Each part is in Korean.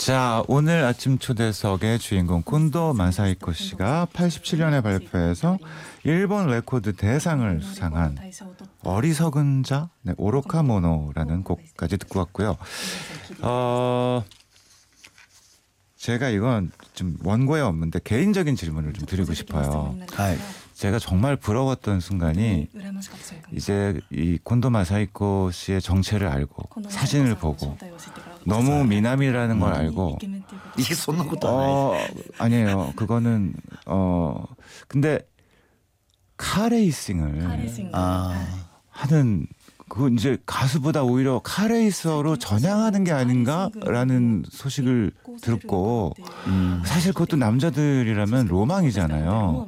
자, 오늘 아침 초대석의 주인공 곤도 마사히코 씨가 87년에 발표해서 일본 레코드 대상을 수상한 어리석은 자, 네, 오로카모노라는 곡까지 듣고 왔고요. 제가 이건 좀 원고에 없는데 개인적인 질문을 좀 드리고 싶어요. 제가 정말 부러웠던 순간이 이제 이 곤도 마사히코 씨의 정체를 알고 사진을 보고 너무 미남이라는 걸 알고 이게 쏟는 것도 아니에요. 그거는 근데 카레이싱을 하는 그 이제 가수보다 오히려 카레이서로 전향하는 게 아닌가라는 소식을 듣고 사실 그것도 남자들이라면 로망이잖아요.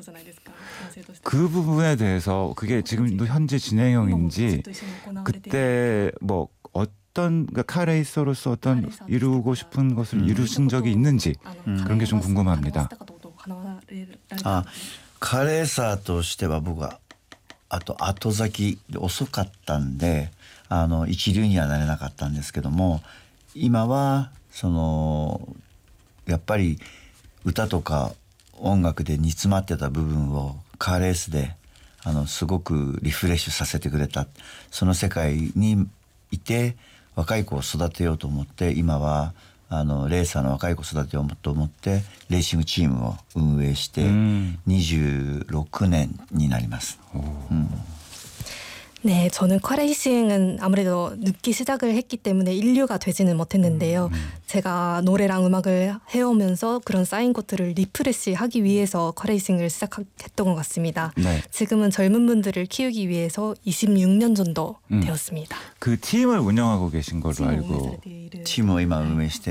그 부분에 대해서 그게 지금도 현재 진행형인지 그때 뭐 어떤 그러니까 카레이서로서 어떤 이루고 싶은 것을 이루신 적이 있는지 그런 게 좀 궁금합니다. カレーサーとしては僕は後咲き遅かったんで一流にはなれなかったんですけども、今はやっぱり歌とか音楽で煮詰まってた部分をカーレースですごくリフレッシュさせてくれた。その世界にいて若い子を育てようと思って、今はレーサーの若い子を育てようと思ってレーシングチームを運営して26年になります。 네, 저는 카레이싱은 아무래도 늦게 시작을 했기 때문에 인류가 되지는 못했는데요. 제가 노래랑 음악을 해오면서 그런 쌓인 것들을 리프레시하기 위해서 카레이싱을 시작했던 것 같습니다. 네. 지금은 젊은 분들을 키우기 위해서 26년 정도 되었습니다. 그 팀을 운영하고 계신 걸로 알고 チームを今運営して